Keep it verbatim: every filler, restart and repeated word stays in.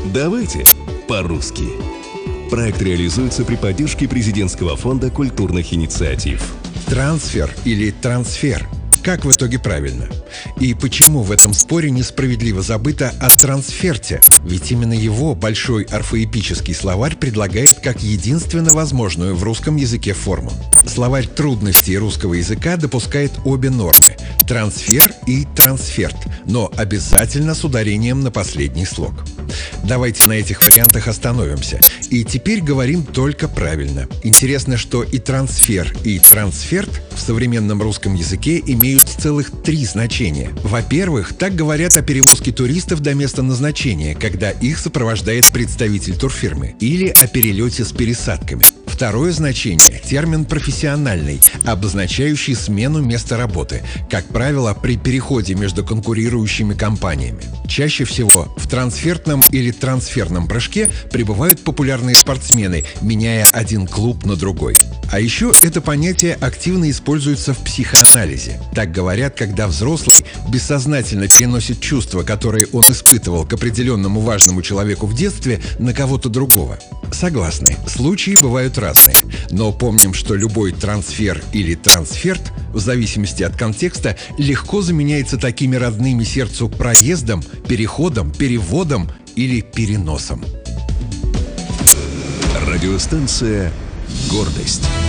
Давайте по-русски. Проект реализуется при поддержке Президентского фонда культурных инициатив. Трансфер или трансфер? Как в итоге правильно? И почему в этом споре несправедливо забыто о трансферте? Ведь именно его большой орфоэпический словарь предлагает как единственно возможную в русском языке форму. Словарь трудностей русского языка допускает обе нормы – трансфер и трансферт, но обязательно с ударением на последний слог. Давайте на этих вариантах остановимся. И теперь говорим только правильно. Интересно, что и трансфер, и трансферт в современном русском языке имеют целых три значения. Во-первых, так говорят о перевозке туристов до места назначения, когда их сопровождает представитель турфирмы, или о перелете с пересадками. Второе значение – термин профессиональный, обозначающий смену места работы, как правило, при переходе между конкурирующими компаниями. Чаще всего в трансфертном или трансферном прыжке пребывают популярные спортсмены, меняя один клуб на другой. А еще это понятие активно используется в психоанализе. Так говорят, когда взрослый бессознательно переносит чувства, которые он испытывал к определенному важному человеку в детстве, на кого-то другого. Согласны, случаи бывают разные. Но помним, что любой трансфер или трансферт, в зависимости от контекста, легко заменяется такими родными сердцу проездом, переходом, переводом или переносом. Радиостанция «Гордость».